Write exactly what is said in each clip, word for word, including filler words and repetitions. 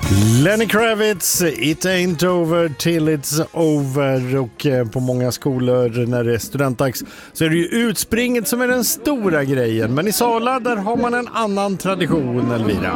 Lenny Kravitz, It Ain't Over Till It's Over. Och på många skolor när det är studentdags så är det ju utspringet som är den stora grejen. Men i Sala där har man en annan tradition, Elvira.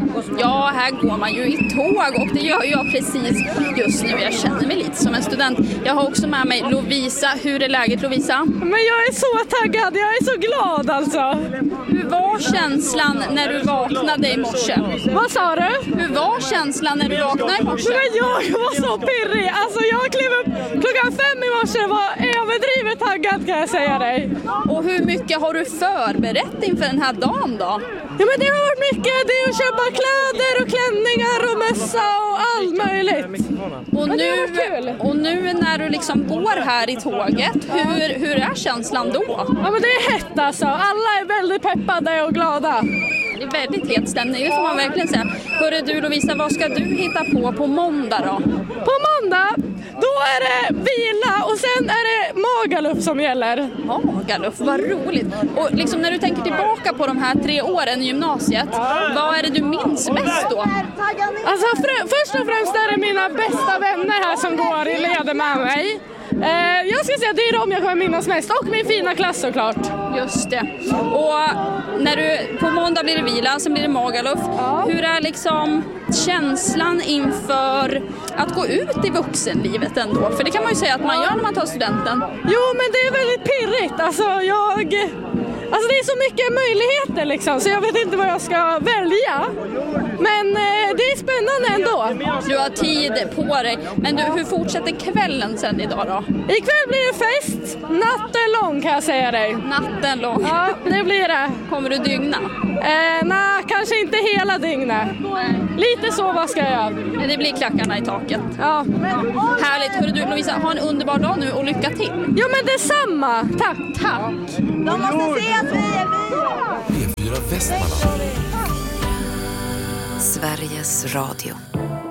Ja, här går man ju i tåg och det gör jag precis just nu. Jag känner mig lite som en student. Jag har också med mig Lovisa. Hur är läget, Lovisa? Men jag är så taggad, jag är så glad alltså. Hur var känslan när du vaknade i morse? Vad sa du? Hur var känslan när du vaknade i morse? Men jag var så pirrig. Alltså jag klev upp klockan fem i morse och var överdrivet taggad, kan jag säga dig. Och hur mycket har du förberett inför den här dagen då? Ja, men det har varit mycket. Det är att köpa kläder och klänningar och mössa och allt möjligt. Och nu, och nu när du liksom går här i tåget, hur, hur är känslan då? Ja, men det är hett alltså. Alla är väldigt peppade och glada. Det är väldigt het stämning, det får man verkligen säga. Hörru du Lovisa, vad ska du hitta på på måndag då? På måndag, då är det vila och sen är det Magaluf som gäller. Magaluf, vad roligt. Och liksom när du tänker tillbaka på de här tre åren i gymnasiet, vad är det du minns mest då? Alltså för, först och främst är det mina bästa vänner här som går i leder med mig. Eh, jag ska säga att det är de jag kommer minnas mest och min fina klass såklart. Just det. Och när du, på måndag blir det vila, sen blir det Magaluf. Ja. Hur är liksom känslan inför att gå ut i vuxenlivet ändå? För det kan man ju säga att man gör när man tar studenten. Jo, men det är väldigt pirrigt. Alltså jag... Alltså det är så mycket möjligheter liksom, så jag vet inte vad jag ska välja. Men eh, det är spännande ändå. Du har tid på dig. Men du, hur fortsätter kvällen sen idag då? Ikväll blir det fest. Natten lång, kan jag säga dig. Natten lång? Ja, det blir det. Kommer du dygna? Eh, nej, kanske inte hela dygnet. Nej. Lite sova ska jag. Men det blir klackarna i taket. Ja. Härligt. Hörru du Lovisa, ha en underbar dag nu och lycka till. Ja, men detsamma. Tack. Tack. De måste se att vi är vi. P fyra Västmanland. Sveriges Radio.